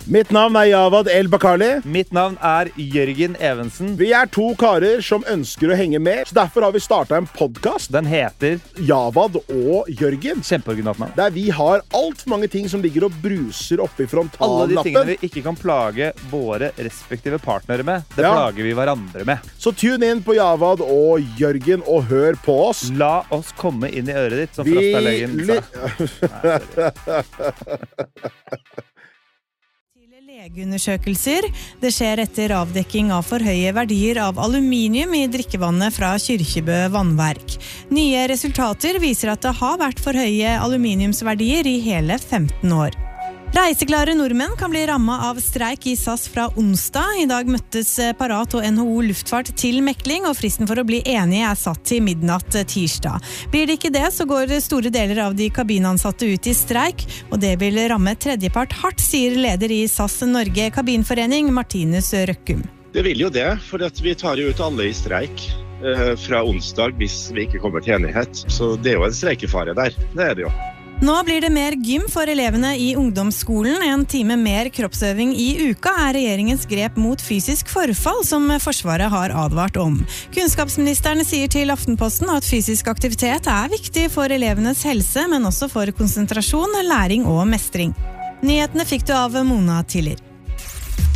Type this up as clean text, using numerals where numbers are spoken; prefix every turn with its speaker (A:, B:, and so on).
A: Mitt navn Javad El Bakali.
B: Mitt navn Jørgen Evensen.
A: Vi 2 karer som ønsker å henge med, så derfor har vi startet en podcast.
B: Den heter
A: Javad og Jørgen.
B: Kjempeoriginalt navn.
A: Der vi har alt for mange ting som ligger og bruser oppe i frontallappen.
B: Alle de tingene vi ikke kan plage våre respektive partnere med, det plager vi hverandre med.
A: Så tune inn på Javad og Jørgen og hør på oss.
B: La oss komme inn i øret ditt, som Frastalegen sa.
C: Legeundersøkelser. Det skjer etter avdekking av for høye verdier av aluminium i drikkevannet fra Kyrkjebø vannverk. Nye resultater viser at det har vært for høye aluminiumsverdier i hele 15 år. Reiseklare nordmenn kan bli rammet av streik i SAS fra onsdag. I dag møttes Parat og NHO Luftfart til mekling, og fristen for å bli enige satt til midnatt tirsdag. Blir det ikke det, så går store deler av de kabinansatte ut i streik, og det vil ramme tredjepart hardt, sier leder i SAS Norge Kabinforening, Martinus Røkkum.
D: Det vil jo det, for vi tar jo ut alle i streik fra onsdag hvis vi ikke kommer til enighet. Så det er jo en streikefare der, det det jo.
C: Nå blir det mer gym for elevene i ungdomsskolen. En time mer kroppsøving i uka regjeringens grep mot fysisk forfall, som Forsvaret har advart om. Kunnskapsministeren sier til Aftenposten at fysisk aktivitet viktig for elevenes helse, men også for konsentrasjon, læring og mestring. Nyhetene fikk du av Mona Tiller.